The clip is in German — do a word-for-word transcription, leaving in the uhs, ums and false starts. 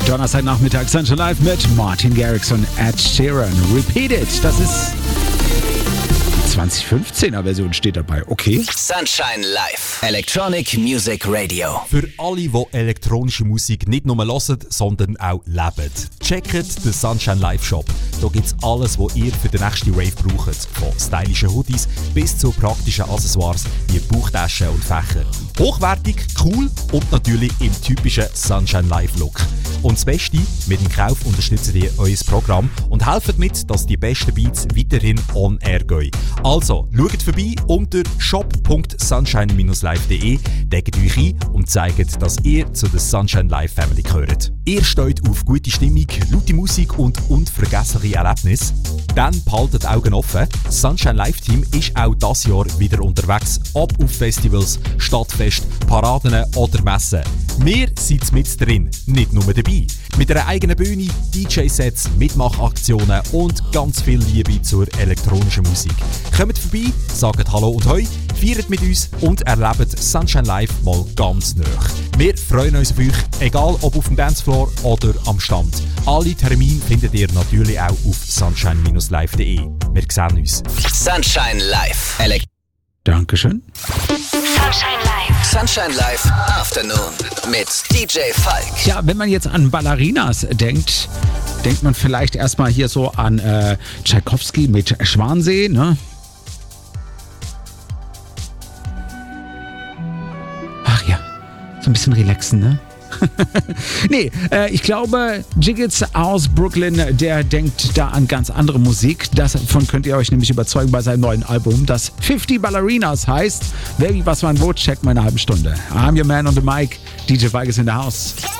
Donnerstagnachmittag Sunshine Live mit Martin Garrix und Ed Sheeran. Repeat It. Das ist die zwanzig fünfzehner Version steht dabei. Okay. Sunshine Live. Electronic Music Radio. Für alle, die elektronische Musik nicht nur hören, sondern auch leben. Checkt den Sunshine Live Shop. Da gibt's alles, was ihr für den nächsten Rave braucht. Von stylischen Hoodies bis zu praktischen Accessoires wie Bauchtaschen und Fächer. Hochwertig, cool und natürlich im typischen Sunshine Live Look. Und das Beste, mit dem Kauf unterstützt ihr euer Programm und helft mit, dass die besten Beats weiterhin on air gehen. Also, schaut vorbei unter shop punkt sunshine dash live punkt de, deckt euch ein und zeigt, dass ihr zu der Sunshine Live Family gehört. Ihr steht auf gute Stimmung, laute Musik und unvergessliche Erlebnisse? Dann behaltet die Augen offen. Das Sunshine Live Team ist auch dieses Jahr wieder unterwegs, ob auf Festivals, Stadtfest, Paraden oder Messen. Wir sind mit drin, nicht nur dabei. Mit einer eigenen Bühne, D J-Sets, Mitmachaktionen und ganz viel Liebe zur elektronischen Musik. Kommt vorbei, sagt Hallo und Hoi, feiert mit uns und erlebt Sunshine Live mal ganz nah. Wir freuen uns auf euch, egal ob auf dem Dancefloor oder am Stand. Alle Termine findet ihr natürlich auch auf sunshine dash live punkt de. Wir sehen uns. Sunshine Live. Elekt- Dankeschön. Sunshine Live. Sunshine Live Afternoon mit D J Falk. Ja, wenn man jetzt an Ballerinas denkt, denkt man vielleicht erstmal hier so an äh, Tschaikowski mit Schwansee, ne? Ach ja, so ein bisschen relaxen, ne? nee, äh, ich glaube, Jiggets aus Brooklyn, der denkt da an ganz andere Musik. Davon könnt ihr euch nämlich überzeugen bei seinem neuen Album, das fifty Ballerinas heißt. Baby, was war ein Wort? Checkt mal in einer halben Stunde. I'm your man on the mic. D J Falk ist in der House.